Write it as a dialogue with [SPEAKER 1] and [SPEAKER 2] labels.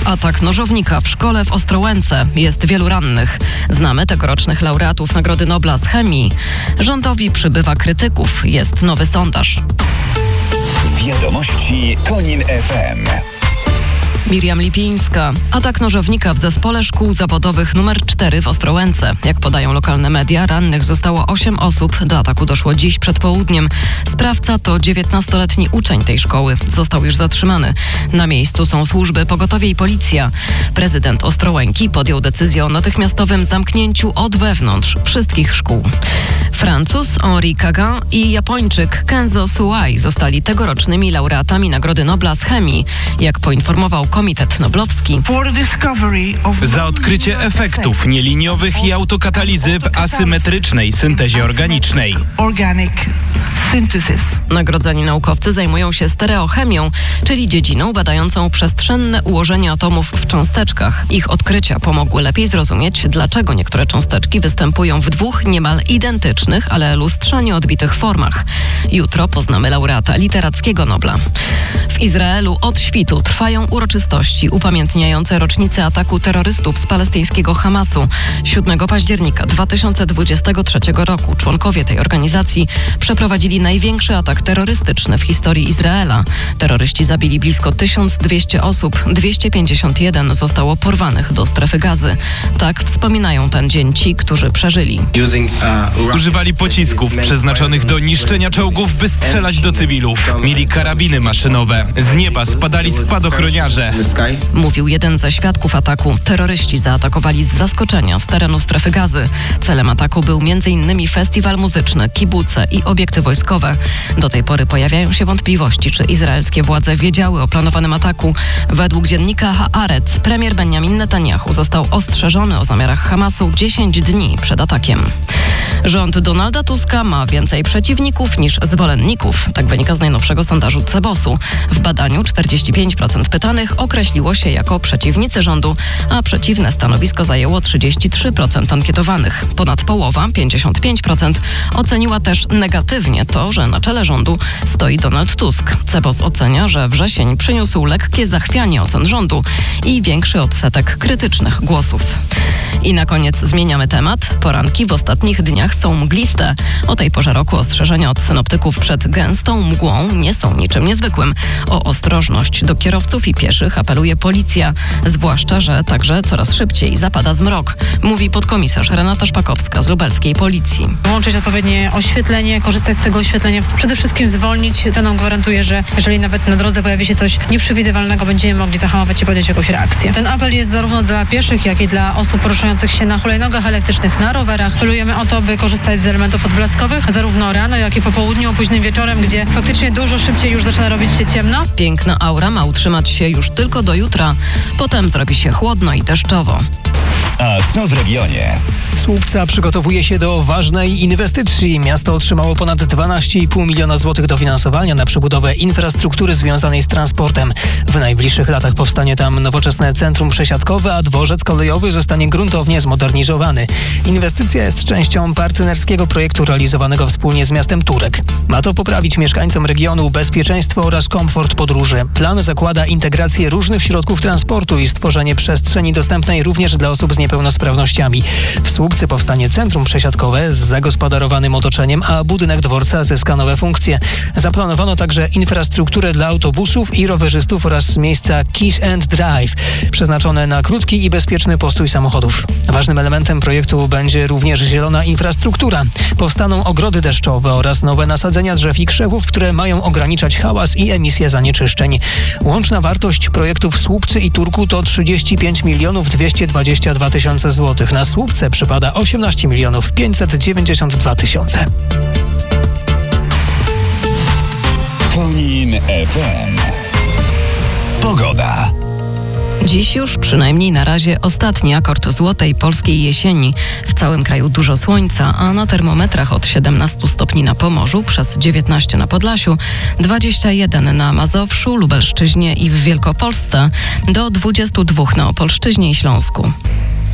[SPEAKER 1] Atak nożownika w szkole w Ostrołęce. Jest wielu rannych. Znamy tegorocznych laureatów Nagrody Nobla z chemii. Rządowi przybywa krytyków. Jest nowy sondaż.
[SPEAKER 2] Wiadomości Konin FM.
[SPEAKER 1] Miriam Lipińska. Atak nożownika w zespole szkół zawodowych nr 4 w Ostrołęce. Jak podają lokalne media, rannych zostało 8 osób. Do ataku doszło dziś przed południem. Sprawca to 19-letni uczeń tej szkoły. Został już zatrzymany. Na miejscu są służby, pogotowie i policja. Prezydent Ostrołęki podjął decyzję o natychmiastowym zamknięciu od wewnątrz wszystkich szkół. Francuz Henri Cagan i Japończyk Kenzo Suai zostali tegorocznymi laureatami Nagrody Nobla z chemii. Jak poinformował Komitet Noblowski,
[SPEAKER 3] za odkrycie efektów nieliniowych i autokatalizy w asymetrycznej syntezie organicznej.
[SPEAKER 1] Nagrodzeni naukowcy zajmują się stereochemią, czyli dziedziną badającą przestrzenne ułożenie atomów w cząsteczkach. Ich odkrycia pomogły lepiej zrozumieć, dlaczego niektóre cząsteczki występują w dwóch niemal identycznych, ale lustrzanie odbitych formach. Jutro poznamy laureata literackiego Nobla. W Izraelu od świtu trwają uroczystości upamiętniające rocznicę ataku terrorystów z palestyńskiego Hamasu. 7 października 2023 roku członkowie tej organizacji przeprowadzili największy atak terrorystyczny w historii Izraela. Terroryści zabili blisko 1200 osób, 251 zostało porwanych do strefy Gazy. Tak wspominają ten dzień ci, którzy przeżyli.
[SPEAKER 3] Używali pocisków przeznaczonych do niszczenia czołgów, by strzelać do cywilów. Mieli karabiny maszynowe. Z nieba spadali spadochroniarze.
[SPEAKER 1] Mówił jeden ze świadków ataku. Terroryści zaatakowali z zaskoczenia z terenu strefy Gazy. Celem ataku był m.in. festiwal muzyczny, kibuce i obiekty wojskowe. Do tej pory pojawiają się wątpliwości, czy izraelskie władze wiedziały o planowanym ataku. Według dziennika Haaretz premier Benjamin Netanyahu został ostrzeżony o zamiarach Hamasu 10 dni przed atakiem. Rząd Donalda Tuska ma więcej przeciwników niż zwolenników. Tak wynika z najnowszego sondażu Cebosu. W badaniu 45% pytanych określiło się jako przeciwnicy rządu, a przeciwne stanowisko zajęło 33% ankietowanych. Ponad połowa, 55%, oceniła też negatywnie to, że na czele rządu stoi Donald Tusk. Cebos ocenia, że wrzesień przyniósł lekkie zachwianie ocen rządu i większy odsetek krytycznych głosów. I na koniec zmieniamy temat. Poranki w ostatnich dniach są mgliste. O tej porze roku ostrzeżenia od synoptyków przed gęstą mgłą nie są niczym niezwykłym. O ostrożność do kierowców i pieszych apeluje policja, zwłaszcza, że także coraz szybciej zapada zmrok, mówi podkomisarz Renata Szpakowska z lubelskiej policji.
[SPEAKER 4] Włączyć odpowiednie oświetlenie, korzystać z tego oświetlenia, przede wszystkim zwolnić. To nam gwarantuje, że jeżeli nawet na drodze pojawi się coś nieprzewidywalnego, będziemy mogli zahamować i podjąć jakąś reakcję. Ten apel jest zarówno dla pieszych, jak i dla osób poruszających się na hulajnogach elektrycznych, na rowerach. Apelujemy o to, by korzystać z elementów odblaskowych, zarówno rano, jak i po południu, późnym wieczorem, gdzie faktycznie dużo szybciej już zaczyna robić się ciemno.
[SPEAKER 1] Piękna aura ma utrzymać się już tylko do jutra. Potem zrobi się chłodno i deszczowo.
[SPEAKER 2] A co w regionie?
[SPEAKER 5] Słupca przygotowuje się do ważnej inwestycji. Miasto otrzymało ponad 12,5 miliona złotych dofinansowania na przebudowę infrastruktury związanej z transportem. W najbliższych latach powstanie tam nowoczesne centrum przesiadkowe, a dworzec kolejowy zostanie gruntownie zmodernizowany. Inwestycja jest częścią partnerskiego projektu realizowanego wspólnie z miastem Turek. Ma to poprawić mieszkańcom regionu bezpieczeństwo oraz komfort podróży. Plan zakłada integrację różnych środków transportu i stworzenie przestrzeni dostępnej również dla osób z niepełnosprawnościami. W Słupcy powstanie centrum przesiadkowe z zagospodarowanym otoczeniem, a budynek dworca zyska nowe funkcje. Zaplanowano także infrastrukturę dla autobusów i rowerzystów oraz miejsca Kiss and Drive, przeznaczone na krótki i bezpieczny postój samochodów. Ważnym elementem projektu będzie również zielona infrastruktura. Powstaną ogrody deszczowe oraz nowe nasadzenia drzew i krzewów, które mają ograniczać hałas i emisję zanieczyszczeń. Łączna wartość projektu w Słupcy i Turku to 35 222 tysiące złotych. Na Słupce przypada 18 592 tysiące.
[SPEAKER 2] Konin FM. Pogoda.
[SPEAKER 1] Dziś już przynajmniej na razie ostatni akord złotej polskiej jesieni. W całym kraju dużo słońca, a na termometrach od 17 stopni na Pomorzu, przez 19 na Podlasiu, 21 na Mazowszu, Lubelszczyźnie i w Wielkopolsce, do 22 na Opolszczyźnie i Śląsku.